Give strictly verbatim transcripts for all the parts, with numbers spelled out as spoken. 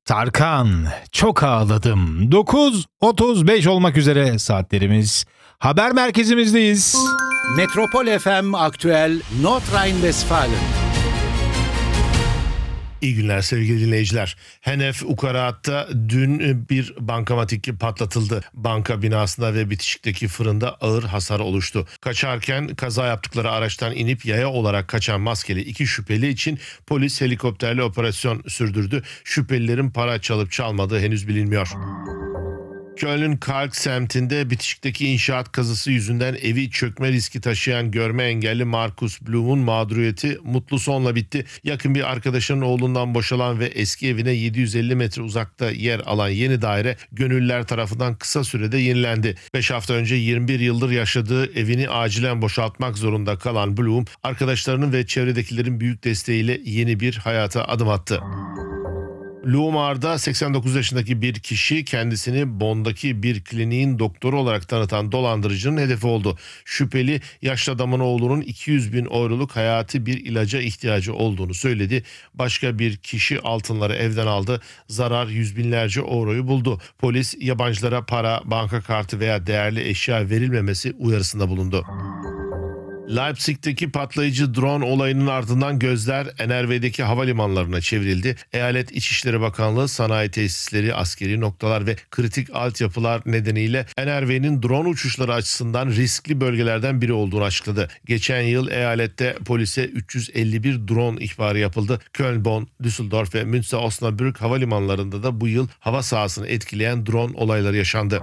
Tarkan, çok ağladım. dokuz otuz beş olmak üzere saatlerimiz. Haber merkezimizdeyiz. Metropol F M Aktüel Nordrhein-Westfalen. İyi günler sevgili dinleyiciler. Henef Ukaraat'ta dün bir bankamatik patlatıldı. Banka binasında ve bitişikteki fırında ağır hasar oluştu. Kaçarken kaza yaptıkları araçtan inip yaya olarak kaçan maskeli iki şüpheli için polis helikopterle operasyon sürdürdü. Şüphelilerin para çalıp çalmadığı henüz bilinmiyor. Köln Kalk semtinde bitişikteki inşaat kazısı yüzünden evi çökme riski taşıyan görme engelli Markus Blum'un mağduriyeti mutlu sonla bitti. Yakın bir arkadaşının oğlundan boşalan ve eski evine yedi yüz elli metre uzakta yer alan yeni daire gönüllüler tarafından kısa sürede yenilendi. beş hafta önce yirmi bir yıldır yaşadığı evini acilen boşaltmak zorunda kalan Blum, arkadaşlarının ve çevredekilerin büyük desteğiyle yeni bir hayata adım attı. Lumar'da seksen dokuz yaşındaki bir kişi kendisini Bonn'daki bir kliniğin doktoru olarak tanıtan dolandırıcının hedefi oldu. Şüpheli yaşlı adamın oğlunun iki yüz bin euroluk hayati bir ilaca ihtiyacı olduğunu söyledi. Başka bir kişi altınları evden aldı. Zarar yüz binlerce euroyu buldu. Polis yabancılara para, banka kartı veya değerli eşya verilmemesi uyarısında bulundu. Leipzig'teki patlayıcı drone olayının ardından gözler N R V'deki havalimanlarına çevrildi. Eyalet İçişleri Bakanlığı sanayi tesisleri, askeri noktalar ve kritik altyapılar nedeniyle N R V'nin drone uçuşları açısından riskli bölgelerden biri olduğunu açıkladı. Geçen yıl eyalette polise üç yüz elli bir drone ihbarı yapıldı. Köln, Bonn, Düsseldorf ve Münster-Osnabrück havalimanlarında da bu yıl hava sahasını etkileyen drone olayları yaşandı.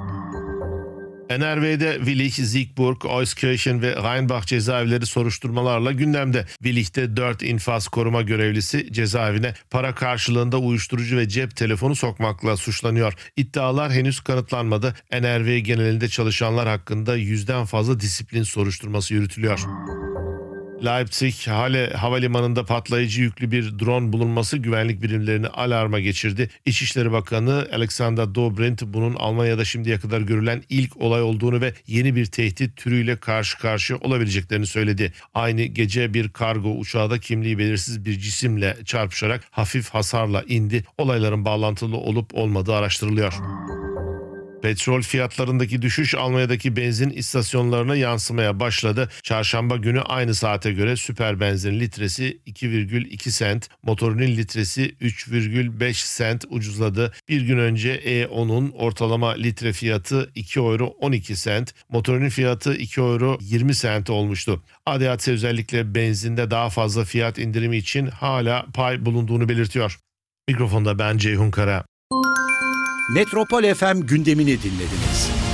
N R V'de Willich, Siegburg, Euskirchen ve Rheinbach cezaevleri soruşturmalarla gündemde. Willich'te dört infaz koruma görevlisi cezaevine para karşılığında uyuşturucu ve cep telefonu sokmakla suçlanıyor. İddialar henüz kanıtlanmadı. N R V genelinde çalışanlar hakkında yüzden fazla disiplin soruşturması yürütülüyor. Leipzig Halle Havalimanı'nda patlayıcı yüklü bir drone bulunması güvenlik birimlerini alarma geçirdi. İçişleri Bakanı Alexander Dobrindt bunun Almanya'da şimdiye kadar görülen ilk olay olduğunu ve yeni bir tehdit türüyle karşı karşıya olabileceklerini söyledi. Aynı gece bir kargo uçağı da kimliği belirsiz bir cisimle çarpışarak hafif hasarla indi. Olayların bağlantılı olup olmadığı araştırılıyor. Petrol fiyatlarındaki düşüş Almanya'daki benzin istasyonlarına yansımaya başladı. Çarşamba günü aynı saate göre süper benzin litresi iki virgül iki sent, motorinin litresi üç virgül beş sent ucuzladı. Bir gün önce E on'un ortalama litre fiyatı iki euro on iki sent, motorinin fiyatı iki euro yirmi sent olmuştu. A D A C özellikle benzinde daha fazla fiyat indirimi için hala pay bulunduğunu belirtiyor. Mikrofonda ben Ceyhun Kara. Metropol F M gündemini dinlediniz.